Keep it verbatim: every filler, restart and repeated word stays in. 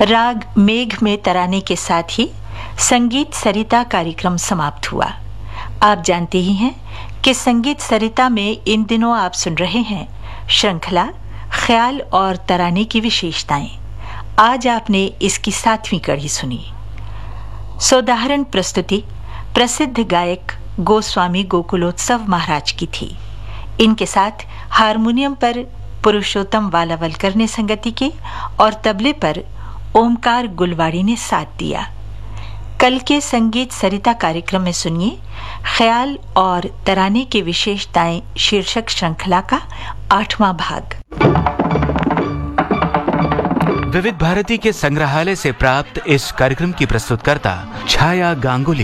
राग मेघ में तराने के साथ ही संगीत सरिता कार्यक्रम समाप्त हुआ। आप जानते ही हैं कि संगीत सरिता में इन दिनों आप सुन रहे हैं श्रृंखला ख्याल और तराने की विशेषताएं। आज आपने इसकी सातवीं कड़ी सुनी। सोदाहरण प्रस्तुति प्रसिद्ध गायक गोस्वामी गोकुलोत्सव महाराज की थी। इनके साथ हारमोनियम पर पुरुषोत्तम वालावलकर ने संगति की और तबले पर ओमकार गुलवाड़ी ने साथ दिया। कल के संगीत सरिता कार्यक्रम में सुनिए ख्याल और तराने की विशेषताएं शीर्षक श्रृंखला का आठवां भाग। विविध भारती के संग्रहालय से प्राप्त इस कार्यक्रम की प्रस्तुतकर्ता छाया गांगुली।